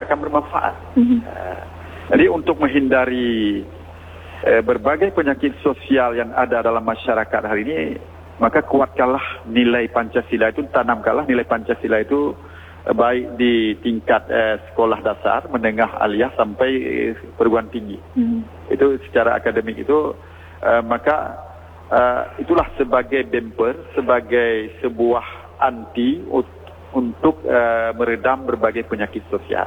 akan bermanfaat. Jadi untuk menghindari berbagai penyakit sosial yang ada dalam masyarakat hari ini, maka kuatkanlah nilai Pancasila itu, tanamkanlah nilai Pancasila itu baik di tingkat sekolah dasar, menengah, aliyah sampai perguruan tinggi. Itu secara akademik itu, maka itulah sebagai bumper, sebagai sebuah anti untuk meredam berbagai penyakit sosial.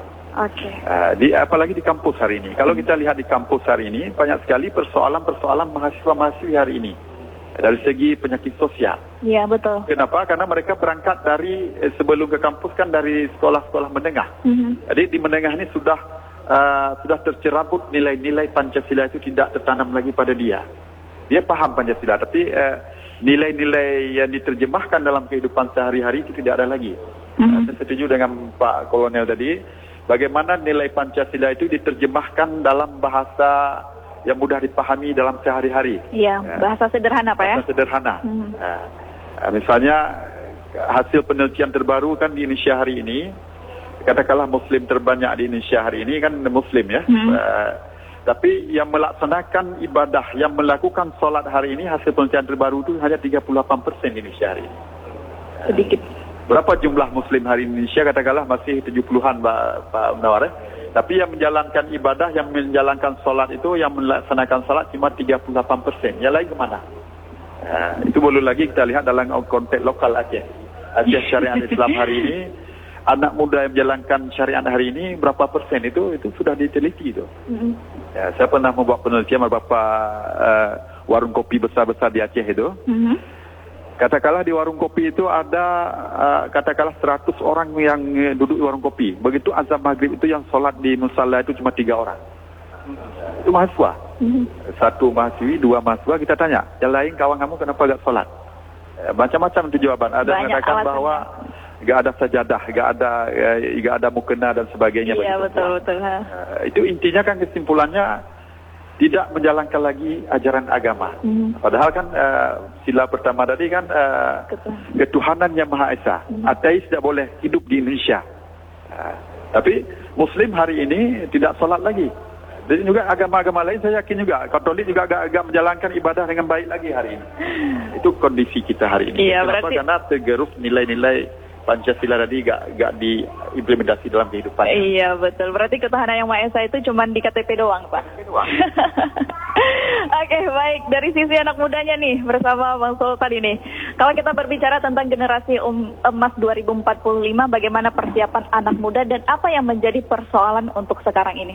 Apalagi di kampus hari ini. Kalau kita lihat di kampus hari ini, banyak sekali persoalan-persoalan mahasiswa-mahasiswi hari ini dari segi penyakit sosial. Iya, betul. Kenapa? Karena mereka berangkat dari sebelum ke kampus kan dari sekolah-sekolah menengah. Jadi di menengah ini sudah tercerabut nilai-nilai Pancasila itu tidak tertanam lagi pada dia. Dia paham Pancasila, tapi nilai-nilai yang diterjemahkan dalam kehidupan sehari-hari itu tidak ada lagi. Saya setuju dengan Pak Kolonel tadi, bagaimana nilai Pancasila itu diterjemahkan dalam bahasa yang mudah dipahami dalam sehari-hari. Iya, bahasa sederhana Pak ya? Bahasa sederhana. Misalnya hasil penelitian terbaru kan di Indonesia hari ini, katakanlah Muslim terbanyak di Indonesia hari ini kan Muslim ya. Tapi yang melaksanakan ibadah, yang melakukan sholat hari ini, hasil penelitian terbaru itu hanya 38% di Indonesia hari ini. Sedikit. Berapa jumlah Muslim hari ini Indonesia? Katakanlah masih 70-an Pak Munawar. Tapi yang menjalankan ibadah, yang menjalankan sholat itu, yang melaksanakan sholat cuma 38%. Yang lain kemana? Itu belum lagi kita lihat dalam konteks lokal Aceh. Aceh syariat Islam hari ini, anak muda yang menjalankan syariat hari ini berapa persen itu sudah diteliti itu. Saya pernah membuat penelitian beberapa warung kopi besar-besar di Aceh itu. Katakanlah di warung kopi itu ada katakanlah 100 orang yang duduk di warung kopi. Begitu azan maghrib itu yang sholat di musalla itu cuma 3 orang. Itu mahasiswa. 1 mahasiswi, 2 mahasiswa, kita tanya, yang lain kawan kamu kenapa gak sholat? Macam-macam itu jawaban. Ada yang mengatakan bahwa gak ada sajadah, gak ada mukena dan sebagainya. Iya, betul. Itu intinya kan kesimpulannya tidak menjalankan lagi ajaran agama. Padahal kan sila pertama tadi kan ketuhanan yang Maha Esa. Ateis tidak boleh hidup di Indonesia. Tapi Muslim hari ini tidak sholat lagi. Dan juga agama-agama lain saya yakin juga Katolik juga agak menjalankan ibadah dengan baik lagi hari ini. Itu kondisi kita hari ini. Iya, kenapa? Karena tergerus nilai-nilai Pancasila tadi gak diimplementasi dalam kehidupan. Iya, betul. Berarti ketuhanan yang Maha Esa itu cuma di KTP doang, Pak? KTP doang. Oke, baik. Dari sisi anak mudanya nih, bersama Bang Sultan ini. Kalau kita berbicara tentang generasi emas 2045, bagaimana persiapan anak muda dan apa yang menjadi persoalan untuk sekarang ini?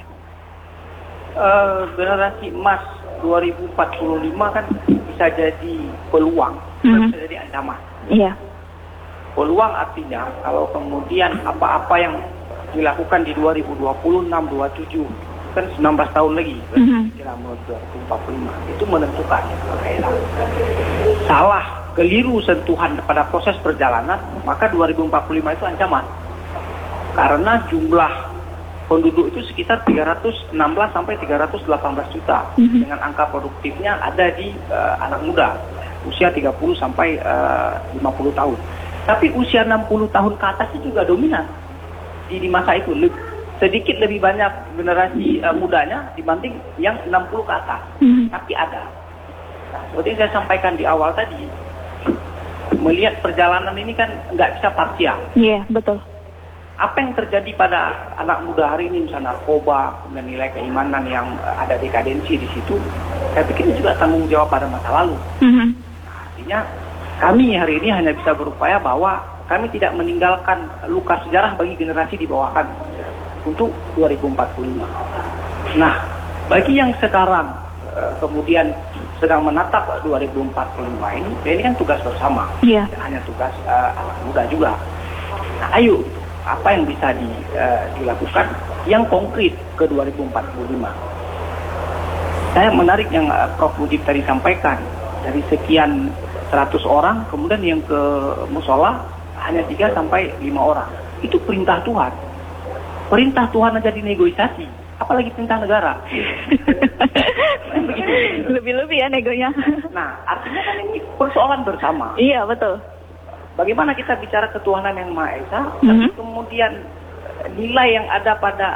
Generasi emas 2045 kan bisa jadi peluang, bisa jadi ancaman. Iya. Peluang artinya kalau kemudian apa-apa yang dilakukan di 2026, 27 kan 19 tahun lagi, kira 2045 itu menentukan. Salah, keliru sentuhan pada proses perjalanan, maka 2045 itu ancaman. Karena jumlah penduduk itu sekitar 316 sampai 318 juta, dengan angka produktifnya ada di anak muda, usia 30 sampai 50 tahun. Tapi usia 60 tahun ke atas itu juga dominan di masa itu. Sedikit lebih banyak generasi mudanya dibanding yang 60 ke atas. Tapi ada. Nah, seperti yang saya sampaikan di awal tadi, melihat perjalanan ini kan nggak bisa parsial. Iya, betul. Apa yang terjadi pada anak muda hari ini, misalnya narkoba, kemudian nilai keimanan yang ada dekadensi di situ, saya pikir ini juga tanggung jawab pada masa lalu. Nah, artinya kami hari ini hanya bisa berupaya bahwa kami tidak meninggalkan luka sejarah bagi generasi di bawah kami untuk 2045. Nah, bagi yang sekarang kemudian sedang menatap 2045 ini kan tugas bersama, hanya tugas anak muda juga. Nah, ayo, apa yang bisa dilakukan yang konkret ke 2045? Saya menarik yang Prof. Mujib tadi sampaikan, dari sekian 100 orang, kemudian yang ke musola hanya 3 sampai 5 orang. Itu perintah Tuhan. Perintah Tuhan aja dinegosiasi, apalagi perintah negara. Lebih-lebih ya negonya. Nah, artinya kan ini persoalan bersama. Iya, betul. Bagaimana kita bicara ketuhanan yang Maha Esa, tapi kemudian nilai yang ada pada